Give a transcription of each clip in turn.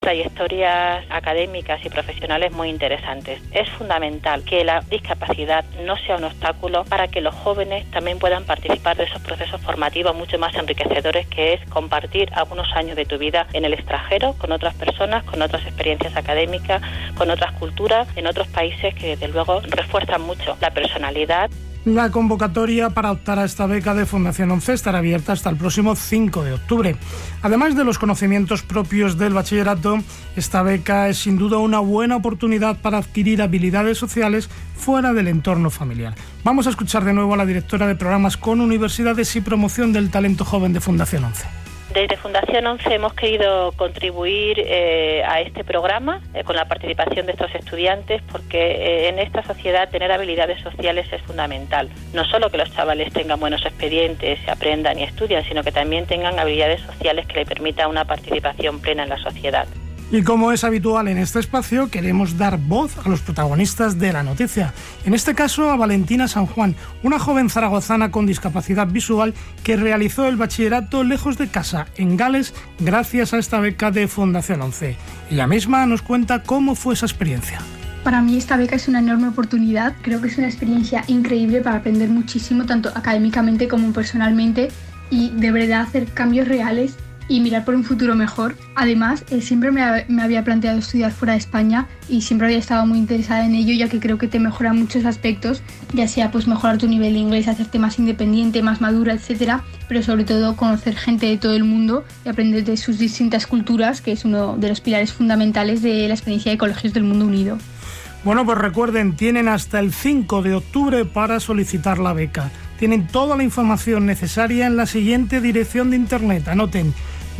trayectorias académicas y profesionales muy interesantes. Es fundamental que la discapacidad no sea un obstáculo para que los jóvenes también puedan participar de esos procesos formativos mucho más enriquecedores, que es compartir algunos años de tu vida en el extranjero, con otras personas, con otras experiencias académicas, con otras culturas, en otros países que desde luego refuerzan mucho la personalidad. La convocatoria para optar a esta beca de Fundación 11 estará abierta hasta el próximo 5 de octubre. Además de los conocimientos propios del bachillerato, esta beca es sin duda una buena oportunidad para adquirir habilidades sociales fuera del entorno familiar. Vamos a escuchar de nuevo a la directora de programas con universidades y promoción del talento joven de Fundación 11. Desde Fundación 11 hemos querido contribuir a este programa con la participación de estos estudiantes, porque en esta sociedad tener habilidades sociales es fundamental. No solo que los chavales tengan buenos expedientes, aprendan y estudien, sino que también tengan habilidades sociales que le permitan una participación plena en la sociedad. Y como es habitual en este espacio, queremos dar voz a los protagonistas de la noticia. En este caso, a Valentina San Juan, una joven zaragozana con discapacidad visual que realizó el bachillerato lejos de casa, en Gales, gracias a esta beca de Fundación 11. Ella misma nos cuenta cómo fue esa experiencia. Para mí esta beca es una enorme oportunidad. Creo que es una experiencia increíble para aprender muchísimo, tanto académicamente como personalmente, y de verdad hacer cambios reales y mirar por un futuro mejor. Además, siempre me había planteado estudiar fuera de España y siempre había estado muy interesada en ello, ya que creo que te mejora muchos aspectos, ya sea pues mejorar tu nivel de inglés, hacerte más independiente, más madura, etcétera, pero sobre todo conocer gente de todo el mundo y aprender de sus distintas culturas, que es uno de los pilares fundamentales de la experiencia de Colegios del Mundo Unido. Bueno, pues recuerden, tienen hasta el 5 de octubre para solicitar la beca. Tienen toda la información necesaria en la siguiente dirección de internet. Anoten: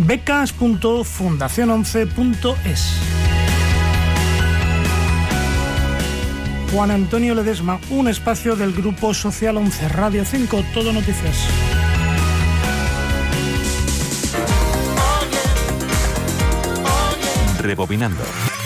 becas.fundacion11.es. Juan Antonio Ledesma, un espacio del Grupo Social 11, Radio 5, Todo Noticias. Rebobinando.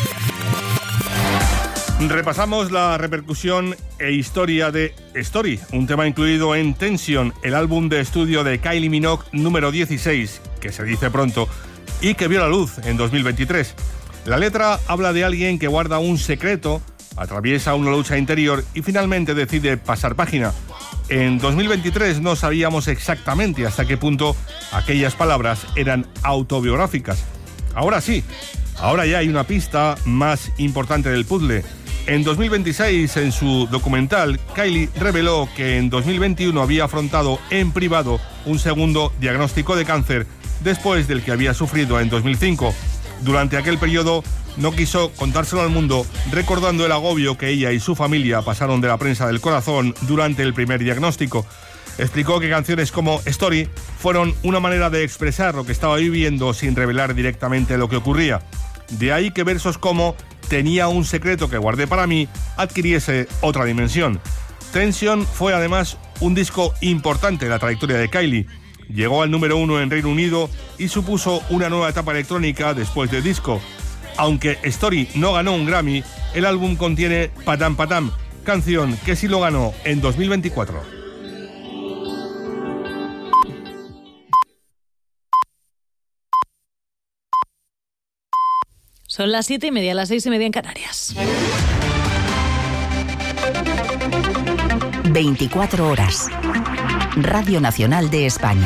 Repasamos la repercusión e historia de Story, un tema incluido en Tension, el álbum de estudio de Kylie Minogue número 16, que se dice pronto, y que vio la luz en 2023. La letra habla de alguien que guarda un secreto, atraviesa una lucha interior y finalmente decide pasar página. En 2023 no sabíamos exactamente hasta qué punto aquellas palabras eran autobiográficas. Ahora sí, ahora ya hay una pista más importante del puzzle. En 2026, en su documental, Kylie reveló que en 2021 había afrontado en privado un segundo diagnóstico de cáncer después del que había sufrido en 2005. Durante aquel periodo no quiso contárselo al mundo, recordando el agobio que ella y su familia pasaron de la prensa del corazón durante el primer diagnóstico. Explicó que canciones como Story fueron una manera de expresar lo que estaba viviendo sin revelar directamente lo que ocurría. De ahí que versos como Tenía un secreto que guardé para mí adquiriese otra dimensión. Tension fue además un disco importante en la trayectoria de Kylie. Llegó al número 1 en Reino Unido y supuso una nueva etapa electrónica después del disco. Aunque Story no ganó un Grammy, el álbum contiene Patam Patam, canción que sí lo ganó en 2024. Son las 7:30, las 6:30 en Canarias. 24 horas. Radio Nacional de España.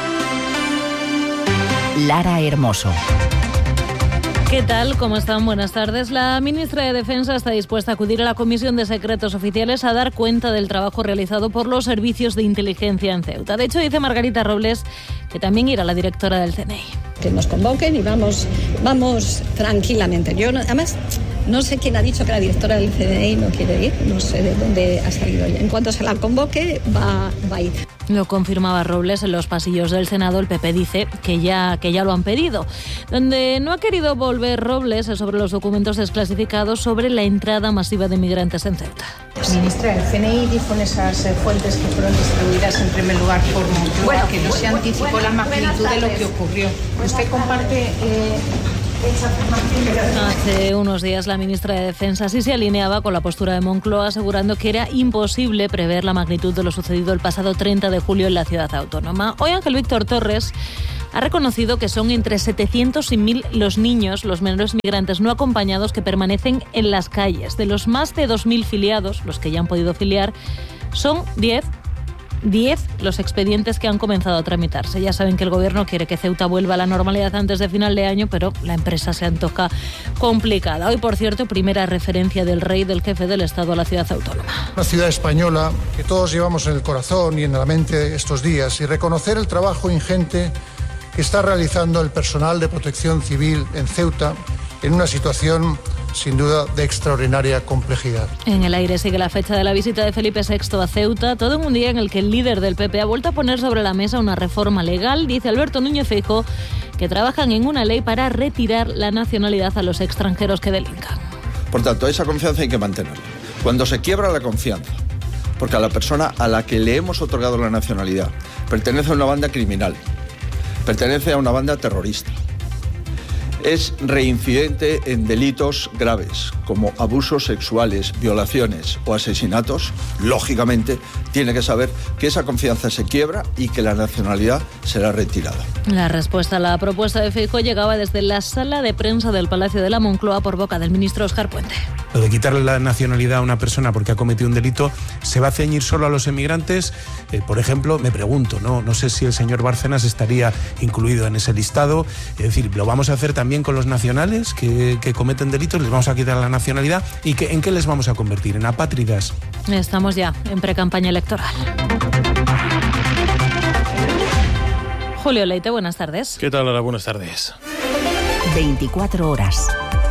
Lara Hermoso. ¿Qué tal? ¿Cómo están? Buenas tardes. La ministra de Defensa está dispuesta a acudir a la Comisión de Secretos Oficiales a dar cuenta del trabajo realizado por los servicios de inteligencia en Ceuta. De hecho, dice Margarita Robles que también irá la directora del CNI. Que nos convoquen y vamos tranquilamente. Yo, además, no sé quién ha dicho que la directora del CNI no quiere ir, no sé de dónde ha salido ella. En cuanto se la convoque, va a ir. Lo confirmaba Robles en los pasillos del Senado. El PP dice que ya lo han pedido. Donde no ha querido volver Robles es sobre los documentos desclasificados sobre la entrada masiva de migrantes en Ceuta. Ministra, el CNI dijo en esas fuentes que fueron distribuidas en primer lugar por Moncloa que no se anticipó la magnitud de lo que ocurrió. ¿Usted comparte esa afirmación? Hace unos días la ministra de Defensa sí se alineaba con la postura de Moncloa, asegurando que era imposible prever la magnitud de lo sucedido el pasado 30 de julio en la ciudad autónoma. Hoy Ángel Víctor Torres ha reconocido que son entre 700 y 1.000 los niños, los menores migrantes no acompañados que permanecen en las calles. De los más de 2.000 filiados, los que ya han podido filiar, son 10 los expedientes que han comenzado a tramitarse. Ya saben que el Gobierno quiere que Ceuta vuelva a la normalidad antes de final de año, pero la empresa se antoja complicada. Hoy, por cierto, primera referencia del Rey, del jefe del Estado, a la ciudad autónoma. Una ciudad española que todos llevamos en el corazón y en la mente estos días, y reconocer el trabajo ingente que está realizando el personal de Protección Civil en Ceuta en una situación sin duda de extraordinaria complejidad. En el aire sigue la fecha de la visita de Felipe VI a Ceuta, todo en un día en el que el líder del PP ha vuelto a poner sobre la mesa una reforma legal. Dice Alberto Núñez Feijóo que trabajan en una ley para retirar la nacionalidad a los extranjeros que delincan. Por tanto, esa confianza hay que mantenerla. Cuando se quiebra la confianza, porque a la persona a la que le hemos otorgado la nacionalidad pertenece a una banda criminal, pertenece a una banda terrorista, es reincidente en delitos graves como abusos sexuales, violaciones o asesinatos, lógicamente tiene que saber que esa confianza se quiebra y que la nacionalidad será retirada. La respuesta a la propuesta de Feijóo llegaba desde la sala de prensa del Palacio de la Moncloa por boca del ministro Óscar Puente. Lo de quitarle la nacionalidad a una persona porque ha cometido un delito, ¿se va a ceñir solo a los emigrantes? Por ejemplo, me pregunto, no sé si el señor Bárcenas estaría incluido en ese listado. Es decir, ¿lo vamos a hacer también con los nacionales que cometen delitos? ¿Les vamos a quitar la nacionalidad? ¿Y en qué les vamos a convertir? ¿En apátridas? Estamos ya en precampaña electoral. Julio Leite, buenas tardes. ¿Qué tal, Lara? Buenas tardes. 24 horas.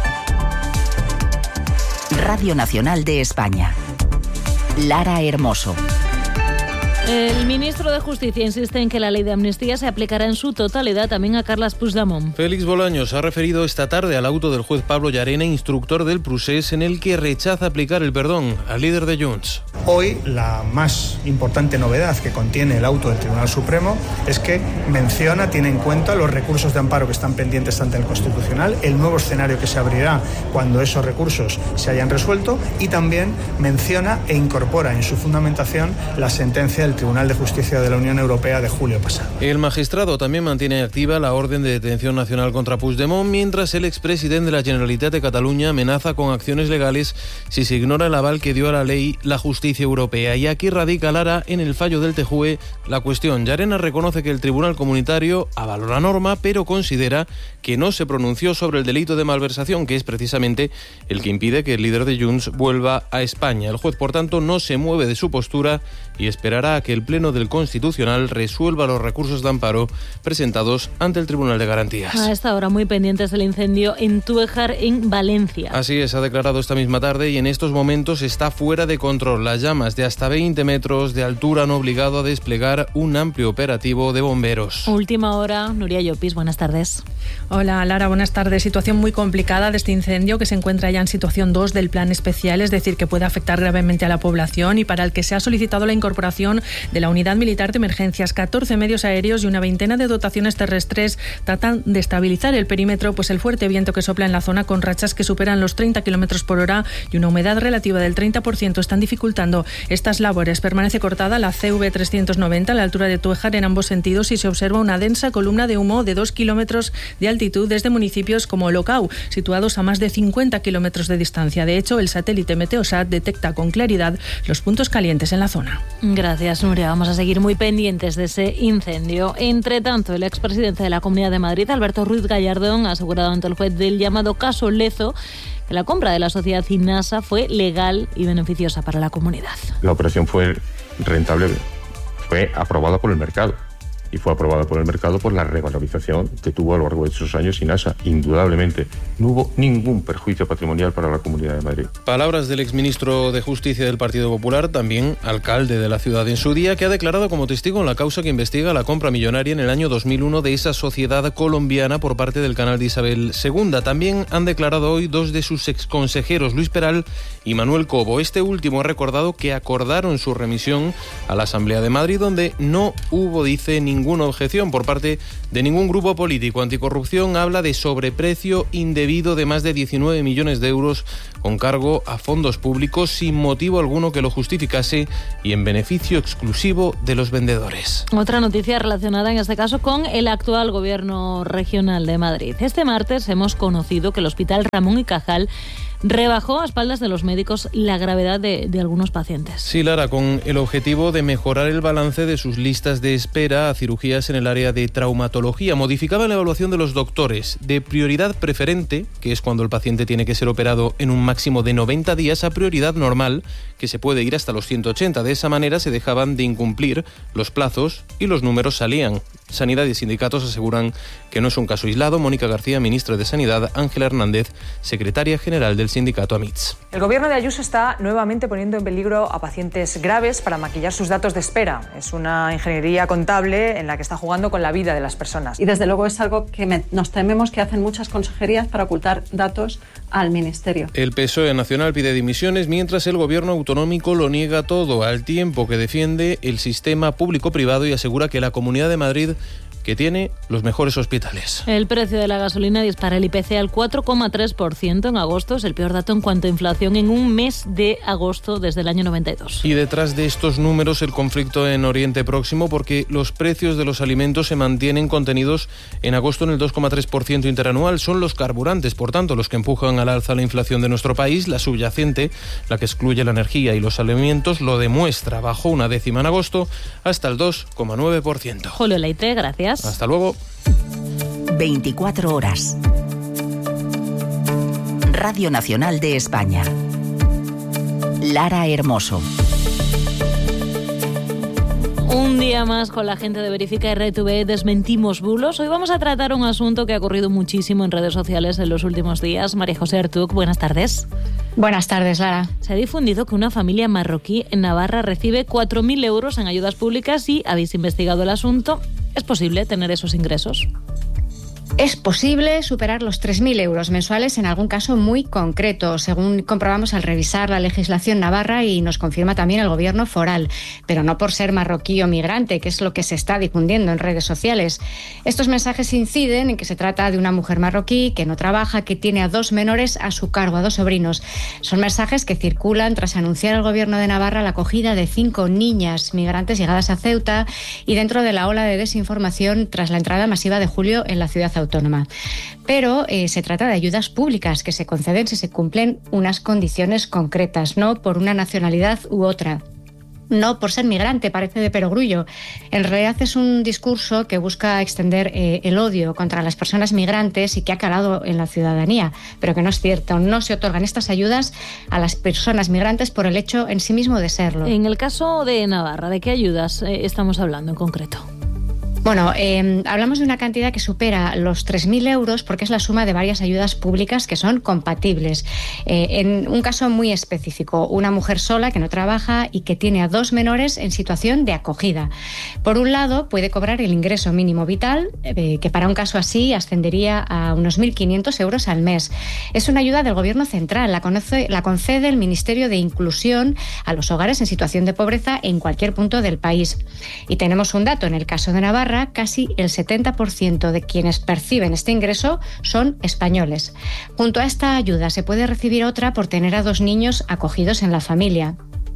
Radio Nacional de España. Lara Hermoso. El ministro de Justicia insiste en que la ley de amnistía se aplicará en su totalidad también a Carles Puigdemont. Félix Bolaños ha referido esta tarde al auto del juez Pablo Llarena, instructor del procés, en el que rechaza aplicar el perdón al líder de Junts. Hoy la más importante novedad que contiene el auto del Tribunal Supremo es que tiene en cuenta los recursos de amparo que están pendientes ante el Constitucional, el nuevo escenario que se abrirá cuando esos recursos se hayan resuelto, y también menciona e incorpora en su fundamentación la sentencia del Tribunal de Justicia de la Unión Europea de julio pasado. El magistrado también mantiene activa la orden de detención nacional contra Puigdemont, mientras el expresidente de la Generalitat de Cataluña amenaza con acciones legales si se ignora el aval que dio a la ley la justicia europea. Y aquí radica, Lara, en el fallo del TJUE, la cuestión. Llarena reconoce que el Tribunal Comunitario avaló la norma, pero considera que no se pronunció sobre el delito de malversación, que es precisamente el que impide que el líder de Junts vuelva a España. El juez, por tanto, no se mueve de su postura y esperará a que el Pleno del Constitucional resuelva los recursos de amparo presentados ante el Tribunal de Garantías. A esta hora muy pendientes del incendio en Túejar, en Valencia. Así es, ha declarado esta misma tarde y en estos momentos está fuera de control. Las llamas de hasta 20 metros de altura han obligado a desplegar un amplio operativo de bomberos. Última hora, Nuria Llopis, buenas tardes. Hola, Lara, buenas tardes. Situación muy complicada de este incendio, que se encuentra ya en situación 2 del plan especial, es decir, que puede afectar gravemente a la población, y para el que se ha solicitado la incorporación de la Unidad Militar de Emergencias. 14 medios aéreos y una veintena de dotaciones terrestres tratan de estabilizar el perímetro, pues el fuerte viento que sopla en la zona, con rachas que superan los 30 km por hora y una humedad relativa del 30%, están dificultando estas labores. Permanece cortada la CV 390 a la altura de Túejar en ambos sentidos, y se observa una densa columna de humo de 2 kilómetros de altitud desde municipios como Locau, situados a más de 50 kilómetros de distancia. De hecho, el satélite Meteosat detecta con claridad los puntos calientes en la zona. Gracias, Nuria. Vamos a seguir muy pendientes de ese incendio. Entre tanto, el expresidente de la Comunidad de Madrid, Alberto Ruiz Gallardón, ha asegurado ante el juez del llamado caso Lezo que la compra de la sociedad Inasa fue legal y beneficiosa para la comunidad. La operación fue rentable, fue aprobada por el mercado. Y fue aprobada por el mercado por la revalorización que tuvo a lo largo de esos años Inasa. Indudablemente, no hubo ningún perjuicio patrimonial para la Comunidad de Madrid. Palabras del exministro de Justicia del Partido Popular, también alcalde de la ciudad en su día, que ha declarado como testigo en la causa que investiga la compra millonaria en el año 2001 de esa sociedad colombiana por parte del canal de Isabel II. También han declarado hoy dos de sus exconsejeros, Luis Peral y Manuel Cobo. Este último ha recordado que acordaron su remisión a la Asamblea de Madrid, donde no hubo, dice, ningún ninguna objeción por parte de ningún grupo político. Anticorrupción habla de sobreprecio indebido de más de 19 millones de euros con cargo a fondos públicos sin motivo alguno que lo justificase y en beneficio exclusivo de los vendedores. Otra noticia relacionada en este caso con el actual gobierno regional de Madrid. Este martes hemos conocido que el Hospital Ramón y Cajal rebajó a espaldas de los médicos la gravedad de algunos pacientes. Sí, Lara, con el objetivo de mejorar el balance de sus listas de espera a cirugías en el área de traumatología. Modificaba la evaluación de los doctores de prioridad preferente, que es cuando el paciente tiene que ser operado en un máximo de 90 días, a prioridad normal, que se puede ir hasta los 180. De esa manera se dejaban de incumplir los plazos y los números salían. Sanidad y sindicatos aseguran que no es un caso aislado. Mónica García, ministra de Sanidad, Ángela Hernández, secretaria general del sindicato AMITS. El gobierno de Ayuso está nuevamente poniendo en peligro a pacientes graves para maquillar sus datos de espera. Es una ingeniería contable en la que está jugando con la vida de las personas. Y desde luego es algo que nos tememos que hacen muchas consejerías para ocultar datos al Ministerio. El PSOE nacional pide dimisiones mientras el gobierno autonómico lo niega todo, al tiempo que defiende el sistema público-privado y asegura que la Comunidad de Madrid que tiene los mejores hospitales. El precio de la gasolina dispara el IPC al 4,3% en agosto. Es el peor dato en cuanto a inflación en un mes de agosto desde el año 92. Y detrás de estos números el conflicto en Oriente Próximo, porque los precios de los alimentos se mantienen contenidos en agosto en el 2,3% interanual. Son los carburantes, por tanto, los que empujan al alza la inflación de nuestro país. La subyacente, la que excluye la energía y los alimentos, lo demuestra. Bajó una décima en agosto hasta el 2,9%. Julio Leite, gracias. Hasta luego. 24 horas. Radio Nacional de España. Lara Hermoso. Un día más con la gente de Verifica RTV desmentimos bulos. Hoy vamos a tratar un asunto que ha ocurrido muchísimo en redes sociales en los últimos días. María José Artuc, buenas tardes. Buenas tardes, Lara. Se ha difundido que una familia marroquí en Navarra recibe 4.000 euros en ayudas públicas y habéis investigado el asunto. ¿Es posible tener esos ingresos? Es posible superar los 3.000 euros mensuales en algún caso muy concreto, según comprobamos al revisar la legislación navarra y nos confirma también el gobierno foral, pero no por ser marroquí o migrante, que es lo que se está difundiendo en redes sociales. Estos mensajes inciden en que se trata de una mujer marroquí que no trabaja, que tiene a 2 menores a su cargo, a 2 sobrinos. Son mensajes que circulan tras anunciar al gobierno de Navarra la acogida de 5 niñas migrantes llegadas a Ceuta y dentro de la ola de desinformación tras la entrada masiva de julio en la ciudad autónoma. Pero se trata de ayudas públicas que se conceden si se cumplen unas condiciones concretas, no por una nacionalidad u otra. No por ser migrante, parece de perogrullo. En realidad es un discurso que busca extender el odio contra las personas migrantes y que ha calado en la ciudadanía, pero que no es cierto. No se otorgan estas ayudas a las personas migrantes por el hecho en sí mismo de serlo. En el caso de Navarra, ¿de qué ayudas estamos hablando en concreto? Bueno, hablamos de una cantidad que supera los 3.000 euros porque es la suma de varias ayudas públicas que son compatibles. En un caso muy específico, una mujer sola que no trabaja y que tiene a 2 menores en situación de acogida. Por un lado, puede cobrar el ingreso mínimo vital, que para un caso así ascendería a unos 1.500 euros al mes. Es una ayuda del Gobierno central, la concede el Ministerio de Inclusión a los hogares en situación de pobreza en cualquier punto del país. Y tenemos un dato, en el caso de Navarra, casi el 70% de quienes perciben este ingreso son españoles. Junto a esta ayuda se puede recibir otra por tener a 2 niños acogidos en la familia.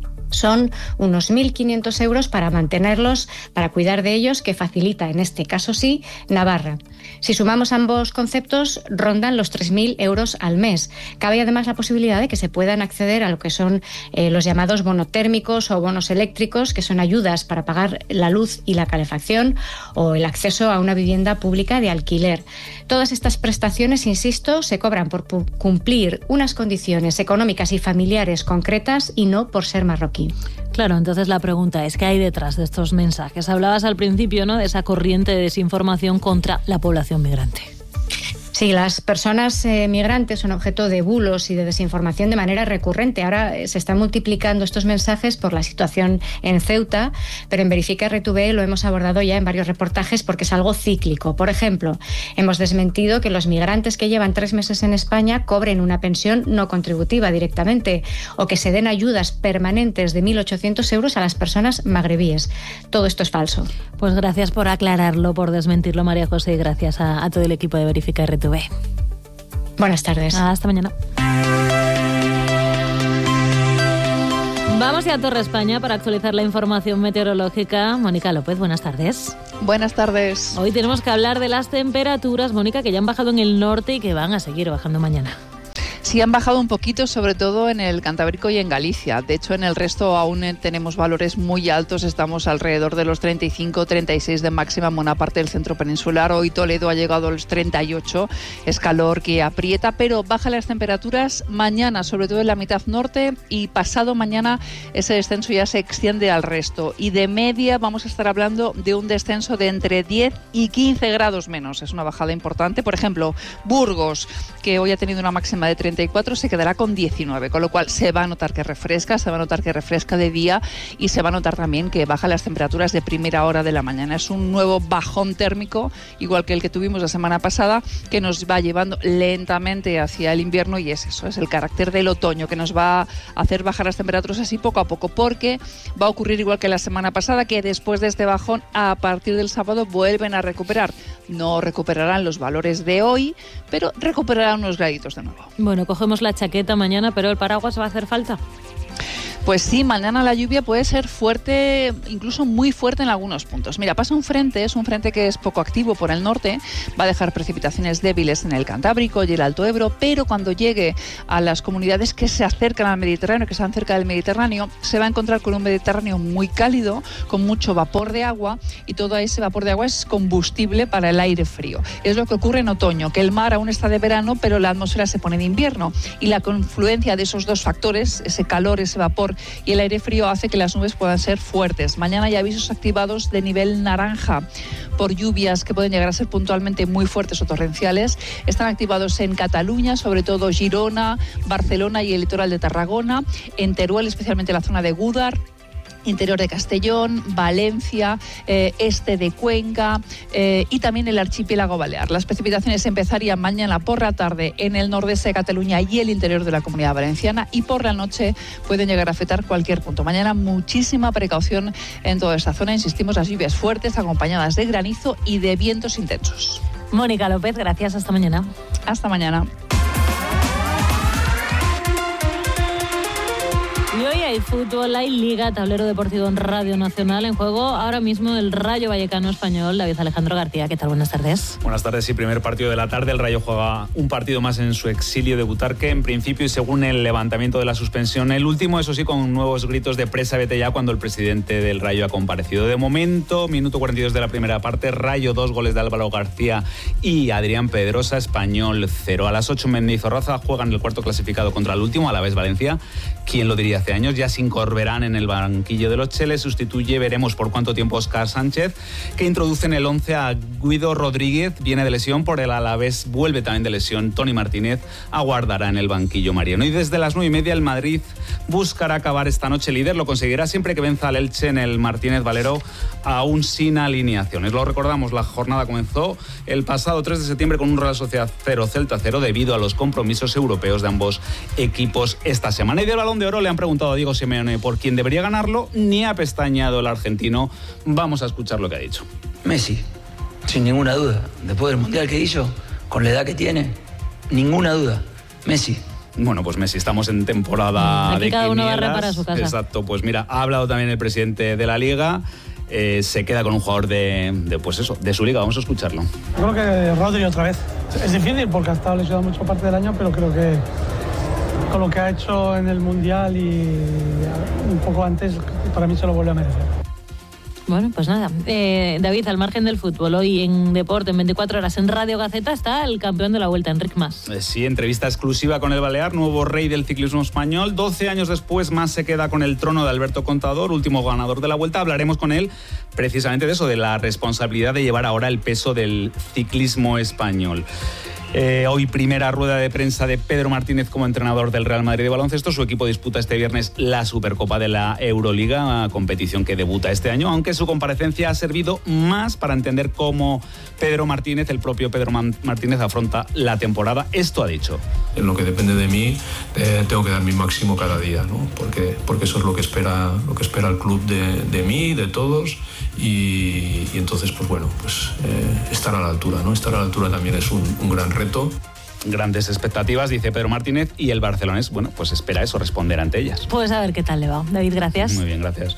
Son unos 1.500 euros para mantenerlos, para cuidar de ellos, que facilita, en este caso sí, Navarra. Si sumamos ambos conceptos, rondan los 3.000 euros al mes. Cabe además la posibilidad de que se puedan acceder a lo que son los llamados bonotérmicos o bonos eléctricos, que son ayudas para pagar la luz y la calefacción, o el acceso a una vivienda pública de alquiler. Todas estas prestaciones, insisto, se cobran por cumplir unas condiciones económicas y familiares concretas y no por ser marroquí. Claro, entonces la pregunta es, ¿qué hay detrás de estos mensajes? Hablabas al principio, ¿no?, de esa corriente de desinformación contra la población migrante. Sí, las personas migrantes son objeto de bulos y de desinformación de manera recurrente. Ahora se están multiplicando estos mensajes por la situación en Ceuta, pero en Verifica RTV lo hemos abordado ya en varios reportajes porque es algo cíclico. Por ejemplo, hemos desmentido que los migrantes que llevan 3 meses en España cobren una pensión no contributiva directamente o que se den ayudas permanentes de 1.800 euros a las personas magrebíes. Todo esto es falso. Pues gracias por aclararlo, por desmentirlo, María José, y gracias a todo el equipo de Verifica RTV. Buenas tardes. Hasta mañana. Vamos ya a Torre España para actualizar la información meteorológica. Mónica López, buenas tardes. Buenas tardes. Hoy tenemos que hablar de las temperaturas, Mónica, que ya han bajado en el norte y que van a seguir bajando mañana. Sí, han bajado un poquito, sobre todo en el Cantábrico y en Galicia. De hecho, en el resto aún tenemos valores muy altos. Estamos alrededor de los 35, 36 de máxima en buena parte del centro peninsular. Hoy Toledo ha llegado a los 38. Es calor que aprieta, pero bajan las temperaturas mañana, sobre todo en la mitad norte, y pasado mañana ese descenso ya se extiende al resto. Y de media vamos a estar hablando de un descenso de entre 10 y 15 grados menos. Es una bajada importante. Por ejemplo, Burgos, que hoy ha tenido una máxima de 34, se quedará con 19, con lo cual se va a notar que refresca, de día y se va a notar también que bajan las temperaturas de primera hora de la mañana. Es un nuevo bajón térmico, igual que el que tuvimos la semana pasada, que nos va llevando lentamente hacia el invierno, y es eso, es el carácter del otoño que nos va a hacer bajar las temperaturas así poco a poco, porque va a ocurrir igual que la semana pasada, que después de este bajón, a partir del sábado vuelven a recuperar. No recuperarán los valores de hoy, pero recuperarán unos graditos de nuevo. Bueno, cogemos la chaqueta mañana, pero el paraguas va a hacer falta. Pues sí, mañana la lluvia puede ser fuerte, incluso muy fuerte en algunos puntos. Mira, pasa un frente, es un frente que es poco activo por el norte, va a dejar precipitaciones débiles en el Cantábrico y el Alto Ebro, pero cuando llegue a las comunidades que se acercan al Mediterráneo, que están cerca del Mediterráneo, se va a encontrar con un Mediterráneo muy cálido, con mucho vapor de agua, y todo ese vapor de agua es combustible para el aire frío. Es lo que ocurre en otoño, que el mar aún está de verano, pero la atmósfera se pone de invierno, y la confluencia de esos dos factores, ese calor, ese vapor y el aire frío, hace que las nubes puedan ser fuertes. Mañana hay avisos activados de nivel naranja por lluvias que pueden llegar a ser puntualmente muy fuertes o torrenciales. Están activados en Cataluña, sobre todo Girona, Barcelona y el litoral de Tarragona, en Teruel, especialmente la zona de Gúdar, interior de Castellón, Valencia, este de Cuenca y también el archipiélago balear. Las precipitaciones empezarían mañana por la tarde en el nordeste de Cataluña y el interior de la Comunidad Valenciana, y por la noche pueden llegar a afectar cualquier punto. Mañana muchísima precaución en toda esta zona. Insistimos, las lluvias fuertes acompañadas de granizo y de vientos intensos. Mónica López, gracias. Hasta mañana. Hasta mañana. Y hoy hay fútbol, hay Liga, tablero deportivo en Radio Nacional. En juego ahora mismo el Rayo Vallecano español. David Alejandro García, ¿qué tal? Buenas tardes. Buenas tardes, sí, primer partido de la tarde. El Rayo juega un partido más en su exilio de Butarque, en principio, y según el levantamiento de la suspensión. El último, eso sí, con nuevos gritos de presa, vete ya, cuando el presidente del Rayo ha comparecido. De momento, minuto 42 de la primera parte, Rayo 2 goles de Álvaro García y Adrián Pedrosa, Español 0. A las 8 Mendizorroza juegan el cuarto clasificado contra el último, Alavés Valencia. ¿Quién lo diría hace años? Ya sin Corberán en el banquillo de los Cheles, sustituye, veremos por cuánto tiempo, Óscar Sánchez, que introduce en el 11 a Guido Rodríguez, viene de lesión, por el Alavés vuelve también de lesión Toni Martínez, aguardará en el banquillo Mariano. Y desde las 9:30 el Madrid buscará acabar esta noche líder, lo conseguirá siempre que venza al Elche en el Martínez Valero, aún sin alineaciones. Lo recordamos, la jornada comenzó el pasado 3 de septiembre con un Real Sociedad 0, Celta 0, debido a los compromisos europeos de ambos equipos esta semana. Y del Balón de Oro le han preguntado a Diego Simeone por quién debería ganarlo, ni ha pestañeado el argentino. Vamos a escuchar lo que ha dicho. Messi, sin ninguna duda. Después del Mundial que hizo, con la edad que tiene, ninguna duda. Messi. Bueno, pues Messi, estamos en temporada aquí de cada uno quinielas. barre para su casa. Exacto, pues mira, ha hablado también el presidente de la Liga. Se queda con un jugador de su liga. Vamos a escucharlo. Yo creo que Rodri otra vez. Es difícil porque ha estado lesionado mucha parte del año, pero creo que con lo que ha hecho en el Mundial y un poco antes, para mí se lo vuelve a merecer. Bueno, pues nada. David, al margen del fútbol, hoy en Deporte, en 24 horas, en Radio Gaceta, está el campeón de la Vuelta, Enric Mas. Sí, entrevista exclusiva con el Balear, nuevo rey del ciclismo español. 12 años después, Mas se queda con el trono de Alberto Contador, último ganador de la Vuelta. Hablaremos con él precisamente de eso, de la responsabilidad de llevar ahora el peso del ciclismo español. Hoy primera rueda de prensa de Pedro Martínez como entrenador del Real Madrid de baloncesto. Su equipo disputa este viernes la Supercopa de la Euroliga, competición que debuta este año, aunque su comparecencia ha servido más para entender cómo Pedro Martínez, el propio Pedro Martínez, afronta la temporada. Esto ha dicho. En lo que depende de mí, tengo que dar mi máximo cada día, ¿no? Porque eso es lo que espera el club de mí, de todos, y entonces, pues bueno, estar a la altura, ¿no? Estar a la altura también es un gran reto. Grandes expectativas, dice Pedro Martínez, y el barcelonés, bueno, pues espera eso, responder ante ellas. Pues a ver qué tal le va. David, gracias. Muy bien, gracias.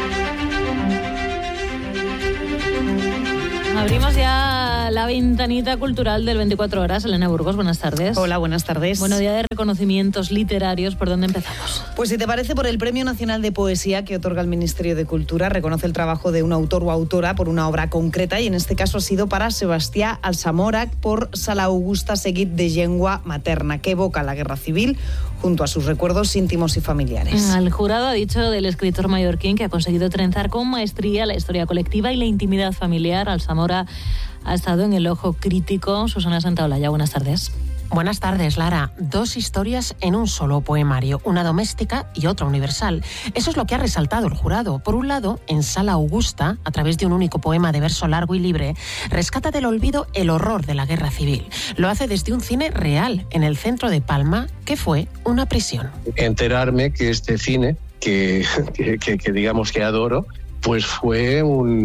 Abrimos ya la ventanita cultural del 24 horas. Elena Burgos, buenas tardes. Hola, buenas tardes. Bueno, día de reconocimientos literarios. ¿Por dónde empezamos? Pues si te parece, por el Premio Nacional de Poesía que otorga el Ministerio de Cultura, reconoce el trabajo de un autor o autora por una obra concreta, y en este caso ha sido para Sebastià Alsamora por Sala Augusta seguit de llengua materna, que evoca la guerra civil junto a sus recuerdos íntimos y familiares. El jurado ha dicho del escritor mallorquín que ha conseguido trenzar con maestría la historia colectiva y la intimidad familiar. Alsamora ha estado en el ojo crítico. Susana Santaolalla, buenas tardes. Buenas tardes, Lara. 2 historias en un solo poemario, una doméstica y otra universal. Eso es lo que ha resaltado el jurado. Por un lado, en Sala Augusta, a través de un único poema de verso largo y libre, rescata del olvido el horror de la guerra civil. Lo hace desde un cine real, en el centro de Palma, que fue una prisión. Enterarme que este cine, que digamos que adoro, pues fue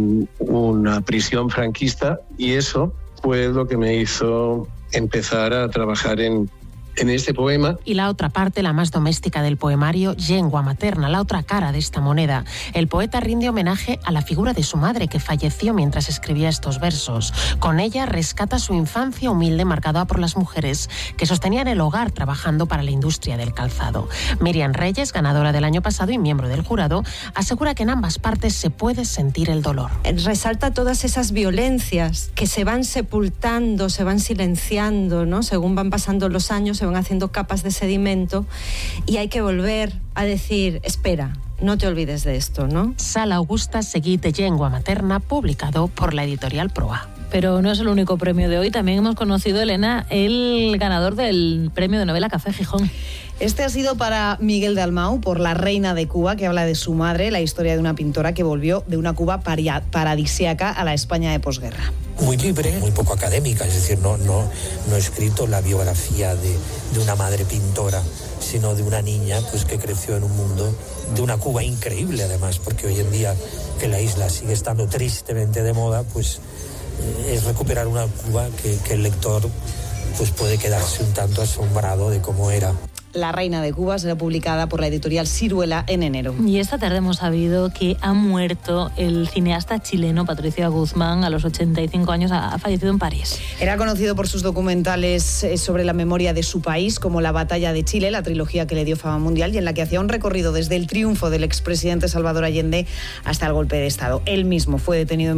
una prisión franquista, y eso fue lo que me hizo empezar a trabajar en este poema. Y la otra parte, la más doméstica del poemario, Llengua Materna, la otra cara de esta moneda. El poeta rinde homenaje a la figura de su madre, que falleció mientras escribía estos versos. Con ella rescata su infancia humilde, marcada por las mujeres que sostenían el hogar trabajando para la industria del calzado. Miriam Reyes, ganadora del año pasado y miembro del jurado, asegura que en ambas partes se puede sentir el dolor. Resalta todas esas violencias que se van sepultando, se van silenciando, ¿no? Según van pasando los años, se van haciendo capas de sedimento, y hay que volver a decir, espera, no te olvides de esto, ¿no? Sala Augusta seguit de llengua materna, publicado por la editorial Proa. Pero no es el único premio de hoy. También hemos conocido, Elena, el ganador del premio de novela Café Gijón. Este ha sido para Miguel Dalmau por La Reina de Cuba, que habla de su madre, la historia de una pintora que volvió de una Cuba paradisíaca a la España de posguerra. Muy libre, muy poco académica, es decir, no he escrito la biografía de una madre pintora, sino de una niña pues que creció en un mundo de una Cuba increíble, además, porque hoy en día que la isla sigue estando tristemente de moda, pues es recuperar una Cuba que el lector pues puede quedarse un tanto asombrado de cómo era. La Reina de Cuba será publicada por la editorial Siruela en enero. Y esta tarde hemos sabido que ha muerto el cineasta chileno Patricio Guzmán a los 85 años, ha fallecido en París. Era conocido por sus documentales sobre la memoria de su país, como La Batalla de Chile, la trilogía que le dio fama mundial y en la que hacía un recorrido desde el triunfo del expresidente Salvador Allende hasta el golpe de Estado. Él mismo fue detenido en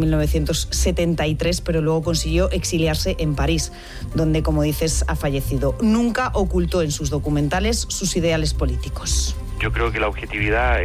1973, pero luego consiguió exiliarse en París, donde, como dices, ha fallecido. Nunca ocultó en sus documentales sus ideales políticos. Yo creo que la objetividad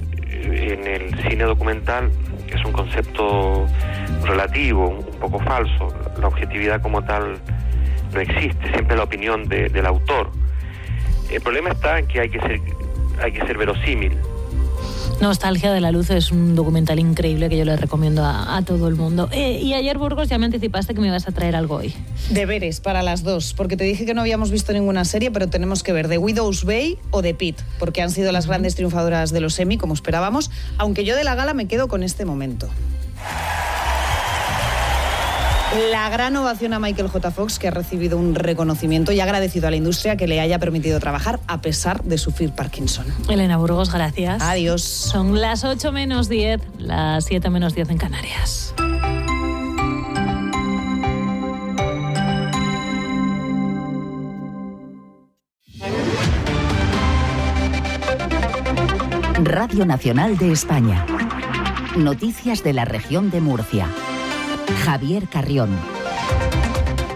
en el cine documental es un concepto relativo, un poco falso. La objetividad como tal no existe, siempre la opinión del autor. El problema está en que hay que ser verosímil. Nostalgia de la luz es un documental increíble que yo le recomiendo a todo el mundo. Y ayer, Burgos, ya me anticipaste que me ibas a traer algo hoy. Deberes para las dos, porque te dije que no habíamos visto ninguna serie, pero tenemos que ver The Widow's Bay o The Pitt, porque han sido las grandes triunfadoras de los Emmy, como esperábamos, aunque yo de la gala me quedo con este momento. La gran ovación a Michael J. Fox, que ha recibido un reconocimiento y ha agradecido a la industria que le haya permitido trabajar a pesar de sufrir Parkinson. Elena Burgos, gracias. Adiós. Son las 8 menos 10, las 7 menos 10 en Canarias. Radio Nacional de España. Noticias de la región de Murcia. Javier Carrión.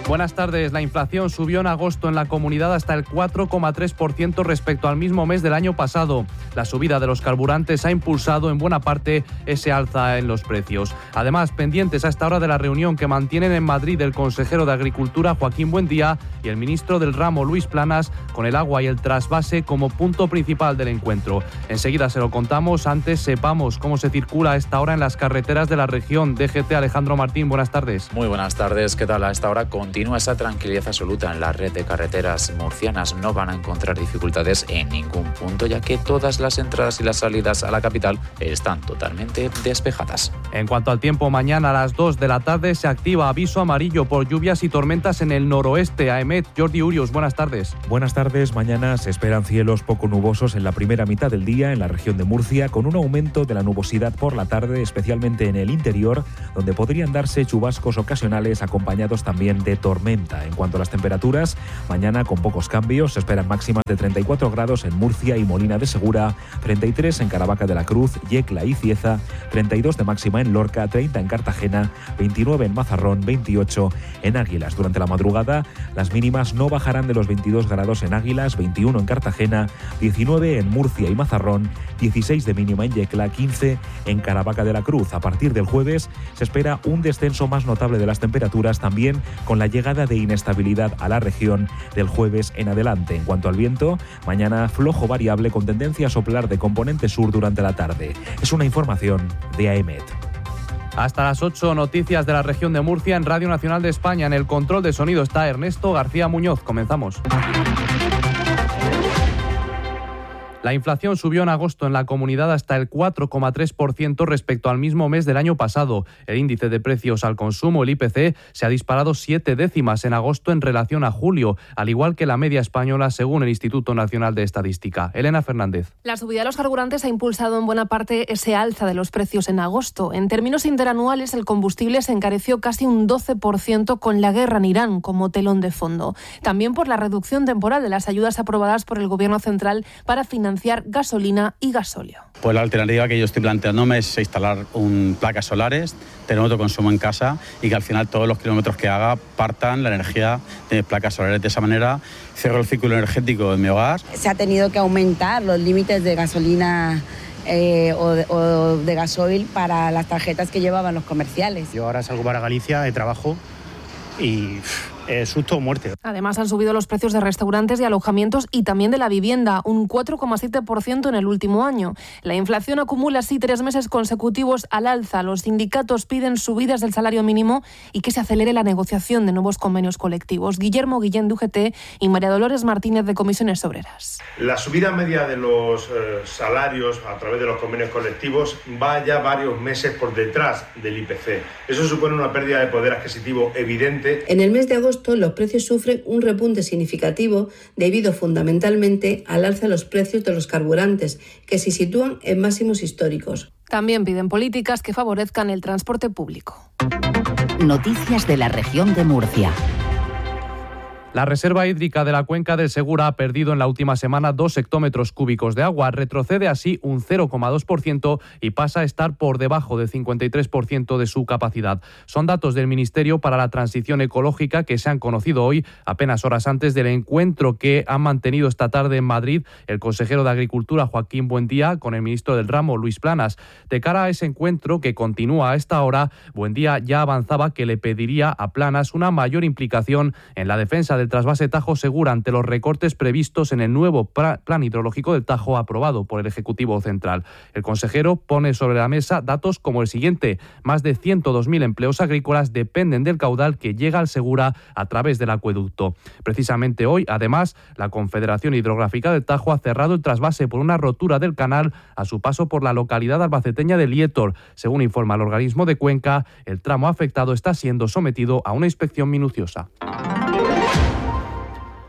Buenas tardes. La inflación subió en agosto en la comunidad hasta el 4,3% respecto al mismo mes del año pasado. La subida de los carburantes ha impulsado en buena parte ese alza en los precios. Además, pendientes a esta hora de la reunión que mantienen en Madrid el consejero de Agricultura, Joaquín Buendía, y el ministro del ramo, Luis Planas, con el agua y el trasvase como punto principal del encuentro. Enseguida se lo contamos. Antes sepamos cómo se circula a esta hora en las carreteras de la región. DGT Alejandro Martín, buenas tardes. Muy buenas tardes. ¿Qué tal? A esta hora continúa esa tranquilidad absoluta en la red de carreteras murcianas. No van a encontrar dificultades en ningún punto, ya que todas las entradas y las salidas a la capital están totalmente despejadas. En cuanto al tiempo, mañana a las 2 de la tarde se activa aviso amarillo por lluvias y tormentas en el noroeste. AEMET, Jordi Urius, buenas tardes. Buenas tardes. Mañana se esperan cielos poco nubosos en la primera mitad del día en la región de Murcia, con un aumento de la nubosidad por la tarde, especialmente en el interior, donde podrían darse chubascos ocasionales acompañados también de tormenta. En cuanto a las temperaturas, mañana con pocos cambios, se esperan máximas de 34 grados en Murcia y Molina de Segura, 33 en Caravaca de la Cruz, Yecla y Cieza, 32 de máxima en Lorca, 30 en Cartagena, 29 en Mazarrón, 28 en Águilas. Durante la madrugada, las mínimas no bajarán de los 22 grados en Águilas, 21 en Cartagena, 19 en Murcia y Mazarrón, 16 de mínima en Yecla, 15 en Caravaca de la Cruz. A partir del jueves se espera un descenso más notable de las temperaturas, también con la llegada de inestabilidad a la región del jueves en adelante. En cuanto al viento, mañana flojo variable con tendencia a soplar de componente sur durante la tarde. Es una información de AEMET. Hasta las 8, noticias de la región de Murcia en Radio Nacional de España. En el control de sonido está Ernesto García Muñoz. Comenzamos. La inflación subió en agosto en la comunidad hasta el 4,3% respecto al mismo mes del año pasado. El índice de precios al consumo, el IPC, se ha disparado 7 décimas en agosto en relación a julio, al igual que la media española según el Instituto Nacional de Estadística. Elena Fernández. La subida de los carburantes ha impulsado en buena parte ese alza de los precios en agosto. En términos interanuales, el combustible se encareció casi un 12% con la guerra en Irán como telón de fondo. También por la reducción temporal de las ayudas aprobadas por el Gobierno central para financiar gasolina y gasóleo. Pues la alternativa que yo estoy planteándome es instalar placas solares, tener autoconsumo en casa y que al final todos los kilómetros que haga partan la energía de placas solares. De esa manera cierro el ciclo energético de mi hogar. Se ha tenido que aumentar los límites de gasolina o de gasoil para las tarjetas que llevaban los comerciales. Yo ahora salgo para Galicia de trabajo y susto o muerte. Además han subido los precios de restaurantes y alojamientos y también de la vivienda, un 4,7% en el último año. La inflación acumula así 3 meses consecutivos al alza. Los sindicatos piden subidas del salario mínimo y que se acelere la negociación de nuevos convenios colectivos. Guillermo Guillén de UGT y María Dolores Martínez de Comisiones Obreras. La subida media de los salarios a través de los convenios colectivos va ya varios meses por detrás del IPC. Eso supone una pérdida de poder adquisitivo evidente. En el mes de agosto los precios sufren un repunte significativo debido fundamentalmente al alza de los precios de los carburantes, que se sitúan en máximos históricos. También piden políticas que favorezcan el transporte público. Noticias de la región de Murcia. La reserva hídrica de la cuenca del Segura ha perdido en la última semana 2 hectómetros cúbicos de agua. Retrocede así un 0,2% y pasa a estar por debajo del 53% de su capacidad. Son datos del Ministerio para la Transición Ecológica que se han conocido hoy, apenas horas antes del encuentro que han mantenido esta tarde en Madrid el consejero de Agricultura, Joaquín Buendía, con el ministro del ramo, Luis Planas. De cara a ese encuentro que continúa a esta hora, Buendía ya avanzaba que le pediría a Planas una mayor implicación en la defensa del trasvase Tajo Segura ante los recortes previstos en el nuevo plan hidrológico del Tajo aprobado por el Ejecutivo Central. El consejero pone sobre la mesa datos como el siguiente: más de 102.000 empleos agrícolas dependen del caudal que llega al Segura a través del acueducto. Precisamente hoy, además, la Confederación Hidrográfica del Tajo ha cerrado el trasvase por una rotura del canal a su paso por la localidad albaceteña de Lietor. Según informa el organismo de Cuenca, el tramo afectado está siendo sometido a una inspección minuciosa.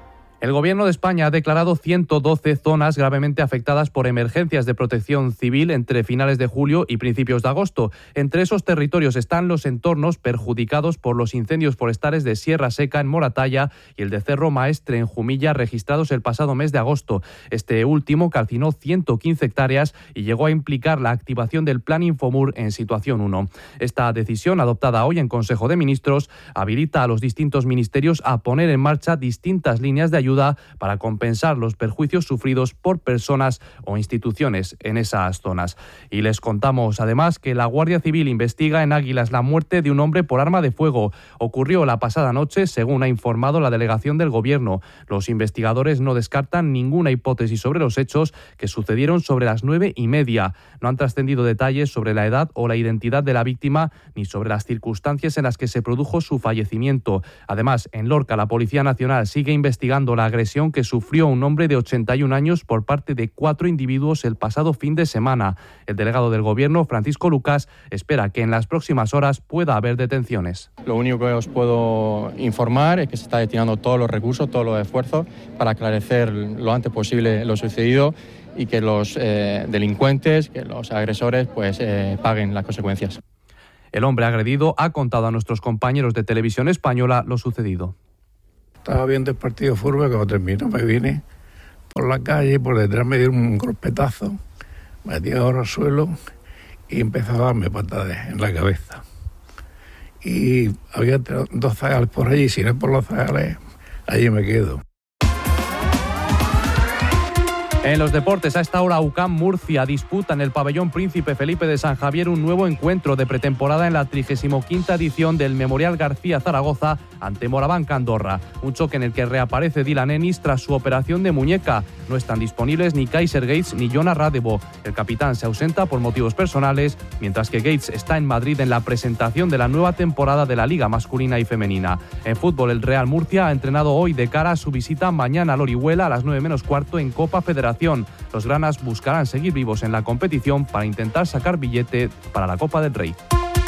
El Gobierno de España ha declarado 112 zonas gravemente afectadas por emergencias de protección civil entre finales de julio y principios de agosto. Entre esos territorios están los entornos perjudicados por los incendios forestales de Sierra Seca en Moratalla y el de Cerro Maestre en Jumilla, registrados el pasado mes de agosto. Este último calcinó 115 hectáreas y llegó a implicar la activación del Plan Infomur en situación 1. Esta decisión, adoptada hoy en Consejo de Ministros, habilita a los distintos ministerios a poner en marcha distintas líneas de ayuda para compensar los perjuicios sufridos por personas o instituciones en esas zonas. Y les contamos además que la Guardia Civil investiga en Águilas la muerte de un hombre por arma de fuego. Ocurrió la pasada noche, según ha informado la delegación del Gobierno. Los investigadores no descartan ninguna hipótesis sobre los hechos, que sucedieron sobre las 9:30. No han trascendido detalles sobre la edad o la identidad de la víctima ni sobre las circunstancias en las que se produjo su fallecimiento. Además, en Lorca, la Policía Nacional sigue investigando la agresión que sufrió un hombre de 81 años por parte de 4 individuos el pasado fin de semana. El delegado del Gobierno, Francisco Lucas, espera que en las próximas horas pueda haber detenciones. Lo único que os puedo informar es que se está destinando todos los recursos, todos los esfuerzos para aclarecer lo antes posible lo sucedido y que los delincuentes, que los agresores, pues paguen las consecuencias. El hombre agredido ha contado a nuestros compañeros de Televisión Española lo sucedido. Estaba viendo el partido de fútbol, cuando terminó me vine por la calle y por detrás me dieron un golpetazo, me tiré ahora al suelo y empezó a darme patadas en la cabeza. Y había 2 zagales por allí, si no es por los zagales, allí me quedo. En los deportes, a esta hora UCAM Murcia disputa en el pabellón Príncipe Felipe de San Javier un nuevo encuentro de pretemporada en la 35ª edición del Memorial García Zaragoza ante Moraván Andorra. Un choque en el que reaparece Dylan Ennis tras su operación de muñeca. No están disponibles ni Kaiser Gates ni Jonah Radebo. El capitán se ausenta por motivos personales, mientras que Gates está en Madrid en la presentación de la nueva temporada de la Liga masculina y femenina. En fútbol, el Real Murcia ha entrenado hoy de cara a su visita mañana al Orihuela a las 9:15 en Copa Federación. Los granas buscarán seguir vivos en la competición para intentar sacar billete para la Copa del Rey.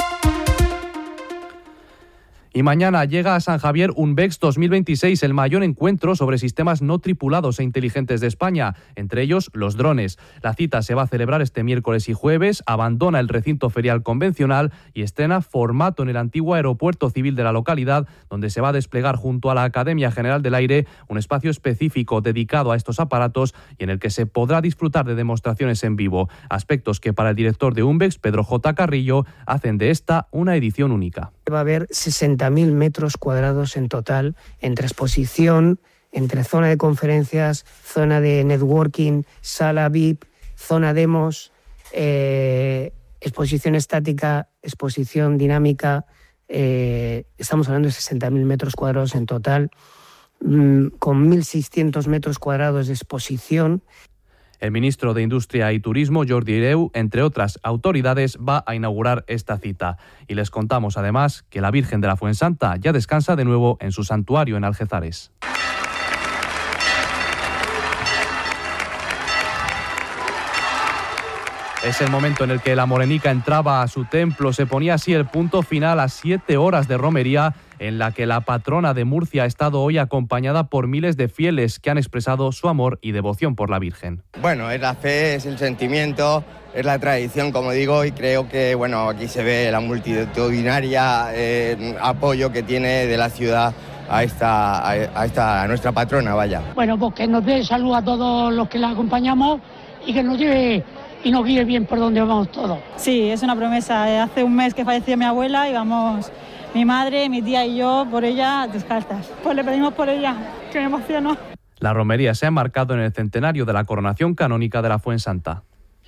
Y mañana llega a San Javier Unvex 2026, el mayor encuentro sobre sistemas no tripulados e inteligentes de España, entre ellos los drones. La cita se va a celebrar este miércoles y jueves, abandona el recinto ferial convencional y estrena formato en el antiguo aeropuerto civil de la localidad, donde se va a desplegar junto a la Academia General del Aire un espacio específico dedicado a estos aparatos y en el que se podrá disfrutar de demostraciones en vivo, aspectos que para el director de Unvex, Pedro J. Carrillo, hacen de esta una edición única. Va a haber 60.000 metros cuadrados en total, entre exposición, entre zona de conferencias, zona de networking, sala VIP, zona demos, exposición estática, exposición dinámica. Estamos hablando de 60.000 metros cuadrados en total, con 1.600 metros cuadrados de exposición. El ministro de Industria y Turismo, Jordi Hereu, entre otras autoridades, va a inaugurar esta cita. Y les contamos además que la Virgen de la Fuensanta ya descansa de nuevo en su santuario en Algeciras. Es el momento en el que la morenica entraba a su templo. Se ponía así el punto final a 7 horas de romería, en la que la patrona de Murcia ha estado hoy acompañada por miles de fieles que han expresado su amor y devoción por la Virgen. Bueno, es la fe, es el sentimiento, es la tradición, como digo, y creo que bueno, aquí se ve la multitudinaria apoyo que tiene de la ciudad a nuestra patrona, vaya. Bueno, pues que nos dé salud a todos los que la acompañamos y que nos lleve y nos guíe bien por donde vamos todos. Sí, es una promesa. Hace un mes que falleció mi abuela y vamos mi madre, mi tía y yo por ella descalzas. Pues le pedimos por ella, que me emocionó. La romería se ha enmarcado en el centenario de la coronación canónica de la Fuensanta.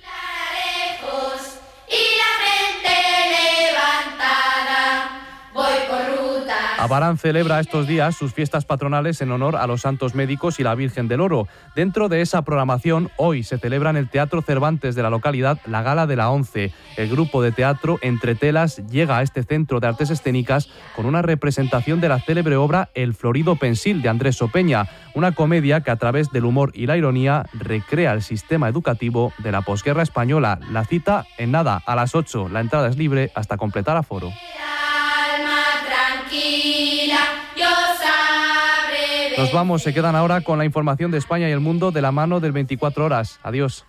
Abarán celebra estos días sus fiestas patronales en honor a los santos médicos y la Virgen del Oro. Dentro de esa programación, hoy se celebra en el Teatro Cervantes de la localidad la Gala de la Once. El grupo de teatro Entre Telas llega a este centro de artes escénicas con una representación de la célebre obra El Florido Pensil de Andrés Opeña, una comedia que a través del humor y la ironía recrea el sistema educativo de la posguerra española. La cita en nada, a las 8. La entrada es libre hasta completar aforo. Nos vamos, se quedan ahora con la información de España y el mundo de la mano del 24 horas. Adiós.